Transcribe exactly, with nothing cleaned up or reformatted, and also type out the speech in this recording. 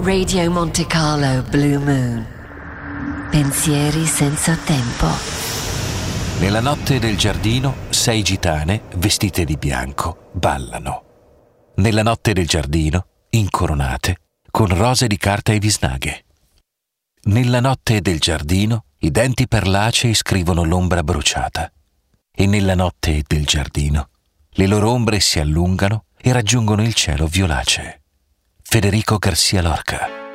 Radio Monte Carlo Blue Moon. Pensieri senza tempo. Nella notte del giardino, sei gitane, vestite di bianco, ballano. Nella notte del giardino, incoronate, con rose di carta e visnaghe. Nella notte del giardino, i denti perlacei scrivono l'ombra bruciata. E nella notte del giardino, le loro ombre si allungano e raggiungono il cielo violaceo. Federico Garcia Lorca.